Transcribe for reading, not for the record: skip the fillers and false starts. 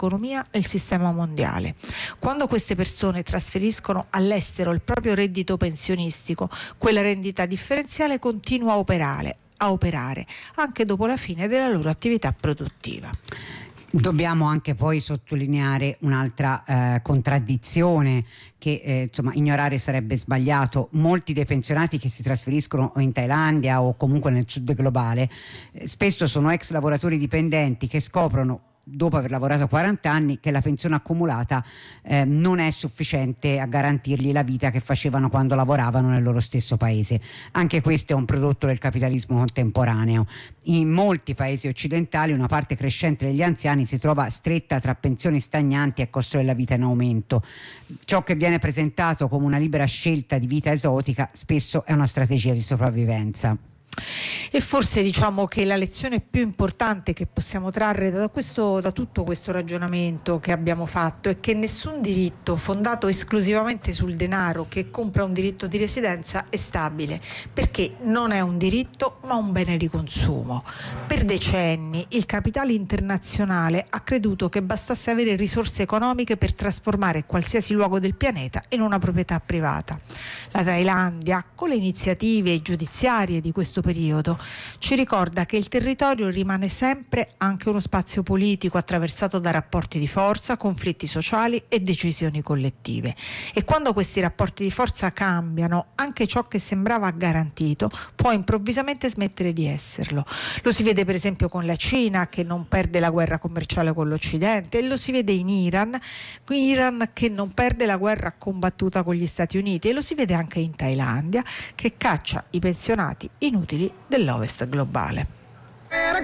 economia nel sistema mondiale. Quando queste persone trasferiscono all'estero il proprio reddito pensionistico, quella rendita differenziale continua a operare anche dopo la fine della loro attività produttiva. Dobbiamo anche poi sottolineare un'altra contraddizione che insomma ignorare sarebbe sbagliato. Molti dei pensionati che si trasferiscono in Thailandia o comunque nel sud globale spesso sono ex lavoratori dipendenti che scoprono, dopo aver lavorato 40 anni, che la pensione accumulata non è sufficiente a garantirgli la vita che facevano quando lavoravano nel loro stesso paese. Anche questo è un prodotto del capitalismo contemporaneo. In molti paesi occidentali una parte crescente degli anziani si trova stretta tra pensioni stagnanti e costo della vita in aumento. Ciò che viene presentato come una libera scelta di vita esotica spesso è una strategia di sopravvivenza. E forse diciamo che la lezione più importante che possiamo trarre da tutto questo ragionamento che abbiamo fatto è che nessun diritto fondato esclusivamente sul denaro che compra un diritto di residenza è stabile, perché non è un diritto ma un bene di consumo. Per decenni il capitale internazionale ha creduto che bastasse avere risorse economiche per trasformare qualsiasi luogo del pianeta in una proprietà privata. La Thailandia, con le iniziative giudiziarie di questo periodo, ci ricorda che il territorio rimane sempre anche uno spazio politico attraversato da rapporti di forza, conflitti sociali e decisioni collettive. E quando questi rapporti di forza cambiano, anche ciò che sembrava garantito può improvvisamente smettere di esserlo. Lo si vede per esempio con la Cina, che non perde la guerra commerciale con l'Occidente, e lo si vede in Iran che non perde la guerra combattuta con gli Stati Uniti, e lo si vede anche in Thailandia, che caccia i pensionati inutili dell'Ovest globale.